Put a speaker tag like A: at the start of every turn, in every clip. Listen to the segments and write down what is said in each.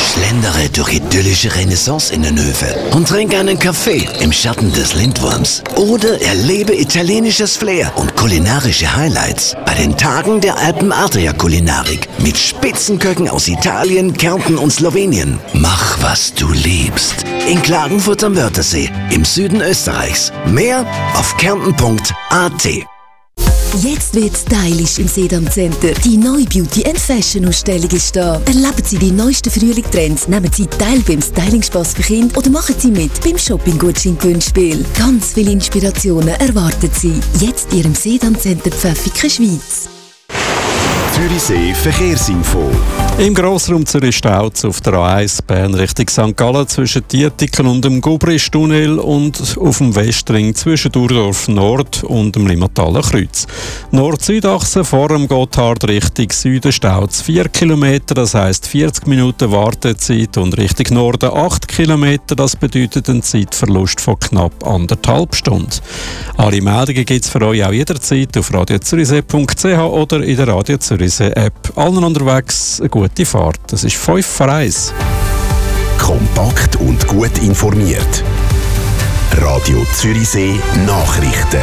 A: Schlendere durch idyllische Renaissance-Innenhöfe und trinke einen Kaffee im Schatten des Lindwurms. Oder erlebe italienisches Flair und kulinarische Highlights bei den Tagen der Alpen-Adria-Kulinarik mit Spitzenköchen aus Italien, Kärnten und Slowenien. Mach, was du liebst. In Klagenfurt am Wörthersee, im Süden Österreichs. Mehr auf kärnten.at.
B: Jetzt wird stylisch im Sedam Center. Die neue Beauty and Fashion Ausstellung ist da. Erleben Sie die neuesten Frühlingstrends, nehmen Sie teil beim Styling-Spass für Kinder oder machen Sie mit beim Shopping-Gutschein-Gewinnspiel. Ganz viele Inspirationen erwarten Sie. Jetzt Ihrem Sedam Center Pfäffiken, Schweiz.
C: Zürichsee Verkehrsinfo.
D: Im Grossraum Zürich staut auf der A1 Bern Richtung St. Gallen zwischen Dietiken und dem Gubrisch-Tunnel und auf dem Westring zwischen Durdorf Nord und dem Limmataler Kreuz. Nord-Süd-Achse vor dem Gotthard Richtung Süden staut 4 Kilometer, das heisst 40 Minuten Wartezeit, und Richtung Norden 8 Kilometer, das bedeutet einen Zeitverlust von knapp 1,5 Stunden. Alle Meldungen gibt es für euch auch jederzeit auf radiozürichsee.ch oder in der Radio Zürichsee App. Allen unterwegs eine gute Fahrt. Das ist 5 vor 1.
C: Kompakt und gut informiert. Radio Zürichsee Nachrichten.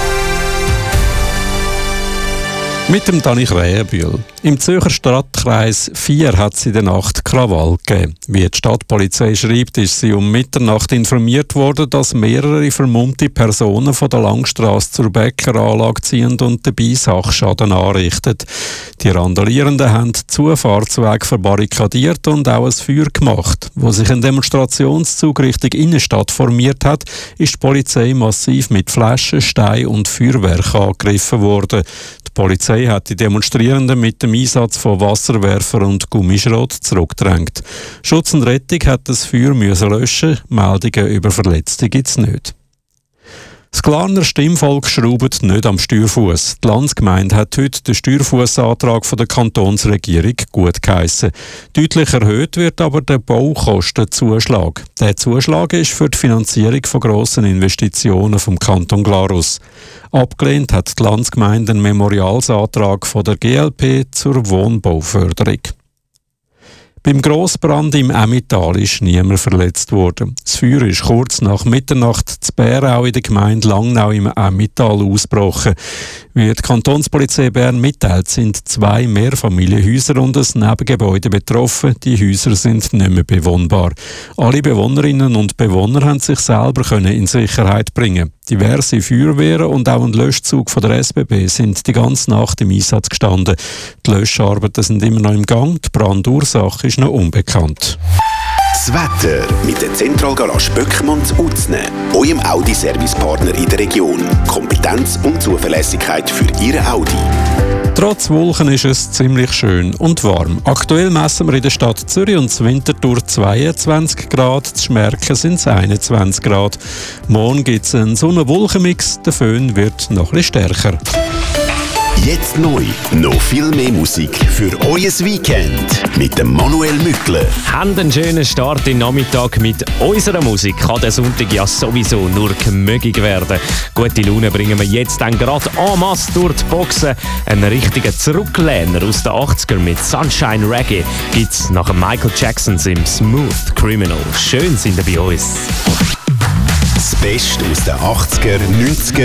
D: Mit dem Dani Krähenbühl. Im Zürcher Stadtkreis 4 hat es in der Nacht Krawall gegeben. Wie die Stadtpolizei schreibt, ist sie um Mitternacht informiert worden, dass mehrere vermummte Personen von der Langstrasse zur Bäckeranlage ziehen und dabei Sachschaden anrichten. Die Randalierenden haben die Zufahrtswege verbarrikadiert und auch ein Feuer gemacht. Wo sich ein Demonstrationszug Richtung Innenstadt formiert hat, ist die Polizei massiv mit Flaschen, Steinen und Feuerwerk angegriffen worden. Die Polizei hat die Demonstrierenden mit dem Einsatz von Wasserwerfer und Gummischrot zurückgedrängt. Schutz und Rettung hat das Feuer löschen. Meldungen über Verletzte gibt es nicht. Das Glarner Stimmvolk schraubt nicht am Steuerfuss. Die Landsgemeinde hat heute den Steuerfussantrag der Kantonsregierung gutgeheissen. Deutlich erhöht wird aber der Baukostenzuschlag. Der Zuschlag ist für die Finanzierung von grossen Investitionen vom Kanton Glarus. Abgelehnt hat die Landsgemeinde einen Memorialsantrag von der GLP zur Wohnbauförderung. Beim Grossbrand im Emmental ist niemand verletzt worden. Das Feuer ist kurz nach Mitternacht zu Bärau in der Gemeinde Langnau im Emmental ausgebrochen. Wie die Kantonspolizei Bern mitteilt, sind 2 Mehrfamilienhäuser und ein Nebengebäude betroffen. Die Häuser sind nicht mehr bewohnbar. Alle Bewohnerinnen und Bewohner haben sich selber in Sicherheit bringen. Diverse Feuerwehren und auch ein Löschzug von der SBB sind die ganze Nacht im Einsatz gestanden. Die Löscharbeiten sind immer noch im Gang, die Brandursache ist noch unbekannt.
C: Das Wetter mit der Zentralgarage Böckmanns Utzne, eurem Audi-Servicepartner in der Region. Kompetenz und Zuverlässigkeit für Ihren Audi.
D: Trotz Wolken ist es ziemlich schön und warm. Aktuell messen wir in der Stadt Zürich und Winterthur 22 Grad, zu Schmerken sind es 21 Grad. Morgen gibt es einen Sonne-Wolken-Mix, der Föhn wird noch etwas stärker.
C: Jetzt neu, noch viel mehr Musik für euer Weekend mit dem Manuel Mückler.
E: Habt einen schönen Start in den Nachmittag mit unserer Musik. Kann der Sonntag ja sowieso nur gemögig werden. Gute Laune bringen wir jetzt dann gerade en masse durch die Boxen. Einen richtigen Zurücklehner aus den 80er mit Sunshine Reggae gibt's nach dem Michael Jacksons im Smooth Criminal. Schön sind ihr bei uns.
C: Das Beste aus den 80er, 90er